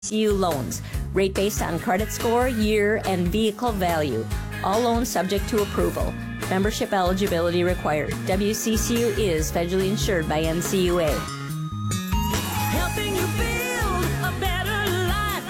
WCCU loans. Rate based on credit score, year, and vehicle value. All loans subject to approval. Membership eligibility required. WCCU is federally insured by NCUA. Helping you build a better life.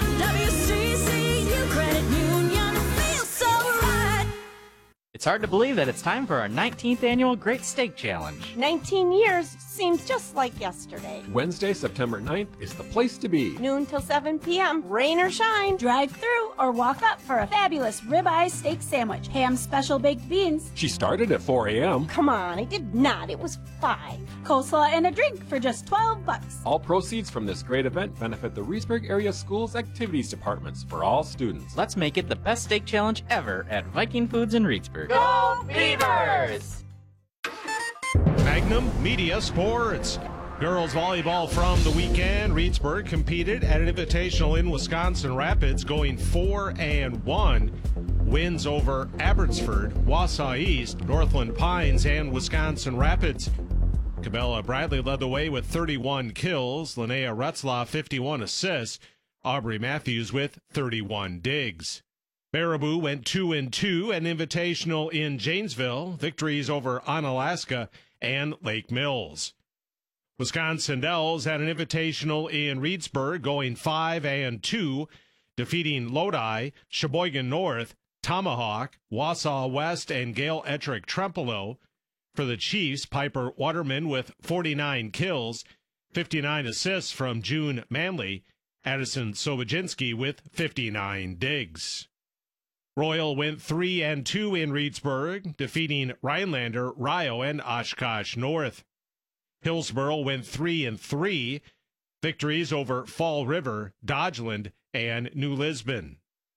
WCCU Credit Union feels so right. It's hard to believe that it's time for our 19th annual Great Steak Challenge. 19 years seems just like yesterday. Wednesday, September 9th is the place to be. Noon till 7 p.m., rain or shine. Drive through or walk up for a fabulous ribeye steak sandwich, ham special baked beans. She started at 4 a.m. Come on, I did not. It was 5. Coleslaw and a drink for just $12. All proceeds from this great event benefit the Reedsburg Area Schools Activities Departments for all students. Let's make it the best steak challenge ever at Viking Foods in Reedsburg. Go Beavers! Magnum Media Sports. Girls volleyball from the weekend. Reedsburg competed at an invitational in Wisconsin Rapids, going 4-1. Wins over Abbotsford, Wausau East, Northland Pines, and Wisconsin Rapids. Cabela Bradley led the way with 31 kills. Linnea Retzlaff, 51 assists. Aubrey Matthews with 31 digs. Baraboo went 2-2, an invitational in Janesville. Victories over Onalaska and Lake Mills. Wisconsin Dells had an invitational in Reedsburg, going 5-2, defeating Lodi, Sheboygan North, Tomahawk, Wausau West, and Gale Ettrick Trempealeau. For the Chiefs, Piper Waterman with 49 kills, 59 assists from June Manley, Addison Soboginski with 59 digs. Royal went 3-2 in Reedsburg, defeating Rhinelander, Rio, and Oshkosh North. Hillsboro went 3-3, victories over Fall River, Dodgeland, and New Lisbon.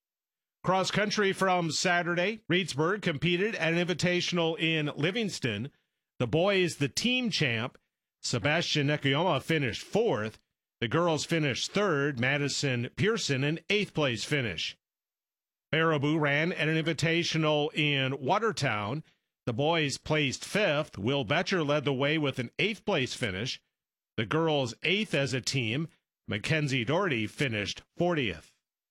Cross country from Saturday, Reedsburg competed at an invitational in Livingston. The boys, the team champ, Sebastian Nekuyama finished 4th. The girls finished 3rd, Madison Pearson an 8th place finish. Baraboo ran at an invitational in Watertown. The boys placed 5th. Will Betcher led the way with an 8th place finish. The girls 8th as a team. Mackenzie Doherty finished 40th.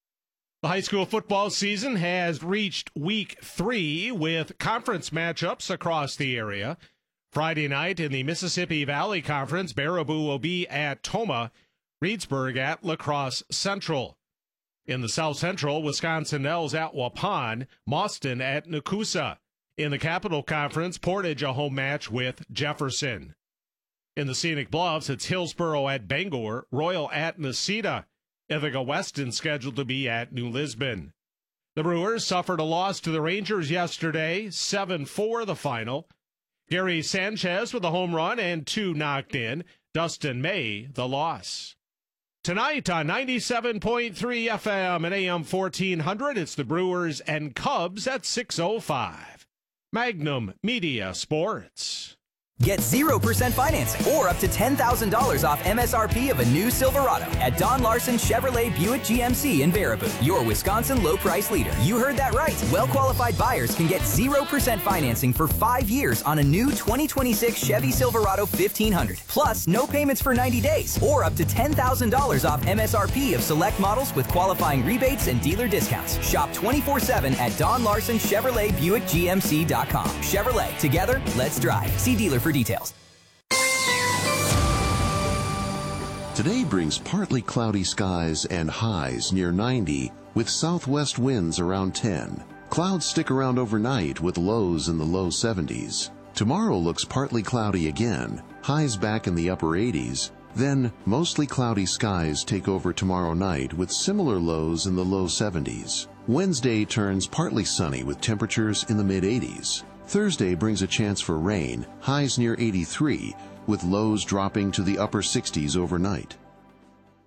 The high school football season has reached week 3 with conference matchups across the area. Friday night in the Mississippi Valley Conference, Baraboo will be at Tomah, Reedsburg at La Crosse Central. In the South Central, Wisconsin Dells at Waupun, Mauston at Nakusa. In the Capital Conference, Portage a home match with Jefferson. In the Scenic Bluffs, it's Hillsboro at Bangor, Royal at Necedah. Ithaca Weston scheduled to be at New Lisbon. The Brewers suffered a loss to the Rangers yesterday, 7-4 the final. Gary Sanchez with a home run and 2 knocked in. Dustin May the loss. Tonight on 97.3 FM and AM 1400, it's the Brewers and Cubs at 6:05. Magnum Media Sports. Get 0% financing or up to $10,000 off MSRP of a new Silverado at Don Larson Chevrolet Buick GMC in Baraboo, your Wisconsin low price leader. You heard that right. Well-qualified buyers can get 0% financing for 5 years on a new 2026 Chevy Silverado 1500. Plus, no payments for 90 days or up to $10,000 off MSRP of select models with qualifying rebates and dealer discounts. Shop 24/7 at Don Larson Chevrolet Buick GMC.com. Chevrolet, together, let's drive. See dealer for details. Today brings partly cloudy skies and highs near 90 with southwest winds around 10. Clouds stick around overnight with lows in the low 70s. Tomorrow looks partly cloudy again, highs back in the upper 80s. Then mostly cloudy skies take over tomorrow night with similar lows in the low 70s. Wednesday turns partly sunny with temperatures in the mid-80s. Thursday brings a chance for rain, highs near 83, with lows dropping to the upper 60s overnight.